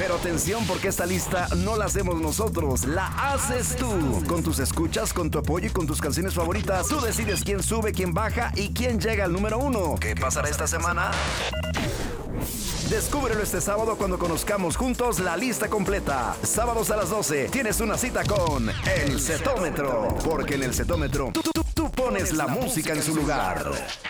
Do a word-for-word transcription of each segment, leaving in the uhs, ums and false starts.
Pero atención, porque esta lista no la hacemos nosotros, la haces tú. Con tus escuchas, con tu apoyo y con tus canciones favoritas, tú decides quién sube, quién baja y quién llega al número uno. ¿Qué pasará esta semana? Descúbrelo este sábado cuando conozcamos juntos la lista completa. Sábados a las doce tienes una cita con El Cetómetro, porque en El Cetómetro tú, tú, tú pones la música en su lugar.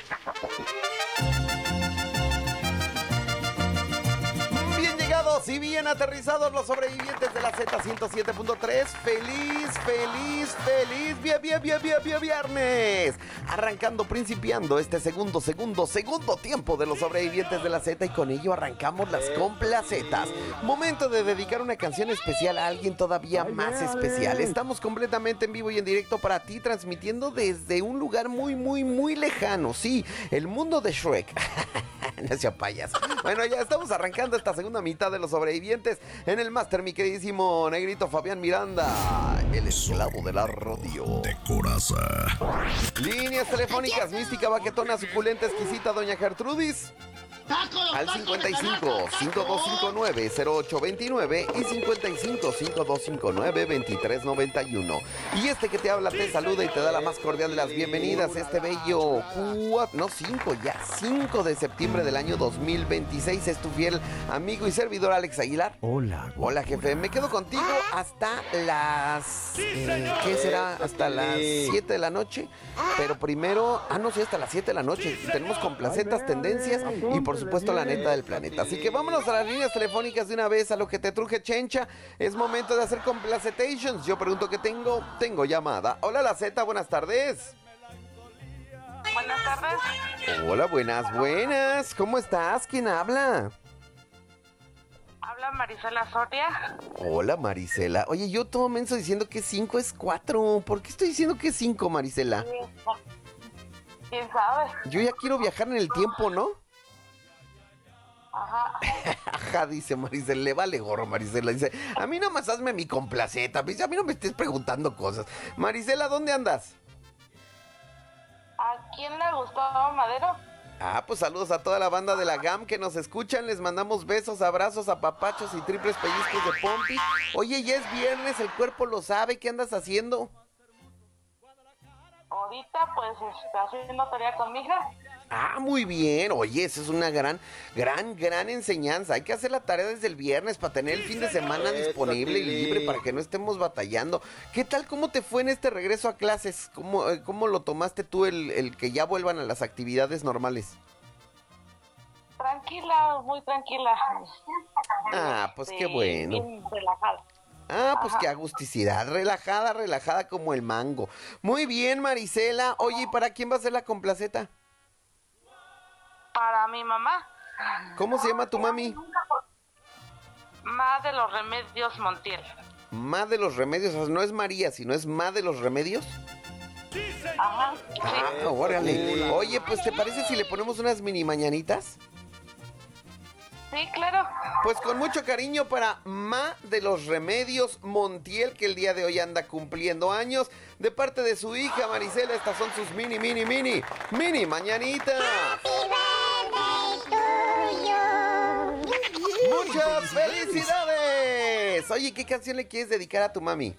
Bien llegados y bien aterrizados los sobrevivientes de la Z ciento siete punto tres. Feliz, feliz, feliz, bien, bien, bien, bien, bien, viernes. Arrancando, principiando este segundo, segundo, segundo tiempo de los sobrevivientes de la Z, y con ello arrancamos las complacetas. Momento de dedicar una canción especial a alguien todavía más especial. Estamos completamente en vivo y en directo para ti, transmitiendo desde un lugar muy, muy, muy lejano. Sí, el mundo de Shrek. No sea payaso. Bueno, ya estamos arrancando esta segunda mitad de los sobrevivientes. En el máster, mi queridísimo negrito Fabián Miranda, el esclavo de la radio. De coraza. Líneas telefónicas, mística, baquetona, suculenta, exquisita, doña Gertrudis. Al cincuenta y cinco, cincuenta y dos cincuenta y nueve, cero ocho veintinueve y cincuenta y cinco, cincuenta y dos cincuenta y nueve, veintitrés noventa y uno. Y este que te habla te saluda y te da la más cordial de las bienvenidas este bello cuatro, no cinco ya, cinco de septiembre del año dos mil veintiséis. Es tu fiel amigo y servidor Alex Aguilar. Hola. Hola, jefe, me quedo contigo hasta las eh, ¿qué será? Hasta las siete de la noche. Pero primero, ah no, sí, hasta las siete de la noche. Tenemos complacetas, tendencias y por supuesto la neta del planeta. Así que vámonos a las líneas telefónicas de una vez, a lo que te truje, chencha. Es momento de hacer complacetations. Yo pregunto qué tengo, tengo llamada. Hola, la Z, buenas tardes. Buenas tardes. Hola, buenas, buenas. ¿Cómo estás? ¿Quién habla? Habla Marisela Soria. Hola, Marisela. Oye, yo todo menso diciendo que cinco es cuatro. ¿Por qué estoy diciendo que es cinco, Marisela? ¿Quién sabe? Yo ya quiero viajar en el tiempo, ¿no? Ajá. Ajá, dice Marisela, le vale gorro, Marisela. Dice, a mí nomás hazme mi complaceta, dice, a mí no me estés preguntando cosas. Marisela, ¿dónde andas? ¿A quién le gustó Madero? Ah, pues saludos a toda la banda de la G A M que nos escuchan. Les mandamos besos, abrazos, apapachos y triples pellizcos de pompi. Oye, ya es viernes, el cuerpo lo sabe. ¿Qué andas haciendo? Ahorita, pues, está haciendo tarea con mi hija. Ah, muy bien. Oye, esa es una gran, gran, gran enseñanza. Hay que hacer la tarea desde el viernes para tener el fin de semana disponible y libre para que no estemos batallando. ¿Qué tal? ¿Cómo te fue en este regreso a clases? ¿Cómo, eh, cómo lo tomaste tú el, el que ya vuelvan a las actividades normales? Tranquila, muy tranquila. Ah, pues qué Este, bueno. bien relajada. Ah, pues Ajá. qué agusticidad, relajada, relajada como el mango. Muy bien, Marisela. Oye, ¿y para quién va a ser la complaceta? Para mi mamá, ¿Cómo se llama tu mami? Ma de los Remedios Montiel. Ma de los Remedios, o sea, no es María, sino es Ma de los Remedios. Ajá. Ah, órale. Oye, pues ¿te parece si le ponemos unas mini mañanitas? Sí, claro. Pues con mucho cariño para Ma de los Remedios Montiel, que el día de hoy anda cumpliendo años. De parte de su hija Marisela, estas son sus mini, mini, mini, mini mañanitas. ¡Muchas felicidades! Oye, ¿qué canción le quieres dedicar a tu mami?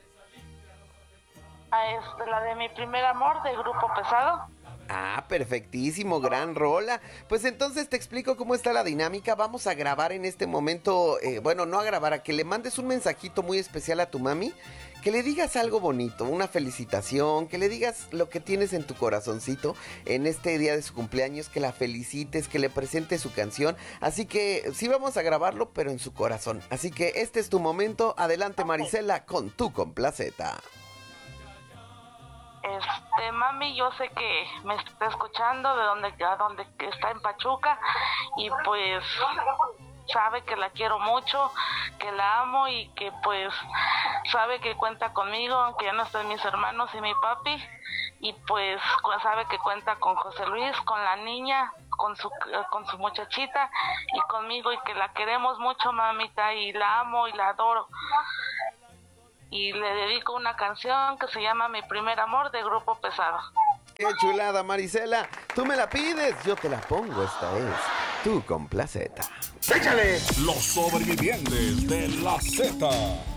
A este, la de Mi Primer Amor, de Grupo Pesado. Ah, perfectísimo, gran rola. Pues entonces te explico cómo está la dinámica. Vamos a grabar en este momento, eh, bueno, no a grabar, a que le mandes un mensajito muy especial a tu mami, que le digas algo bonito, una felicitación, que le digas lo que tienes en tu corazoncito en este día de su cumpleaños, que la felicites, que le presentes su canción. Así que sí vamos a grabarlo, pero en su corazón. Así que este es tu momento. Adelante, Marisela, con tu complaceta. Este, mami, yo sé que me está escuchando de donde, a donde está en Pachuca, y pues sabe que la quiero mucho, que la amo y que pues sabe que cuenta conmigo, aunque ya no estén mis hermanos y mi papi, y pues sabe que cuenta con José Luis, con la niña, con su con su muchachita y conmigo, y que la queremos mucho, mamita, y la amo y la adoro. Y le dedico una canción que se llama Mi Primer Amor, de Grupo Pesado. ¡Qué chulada, Marisela! Tú me la pides, yo te la pongo. Esta es tu complaceta. ¡Échale! Los sobrevivientes de la Z.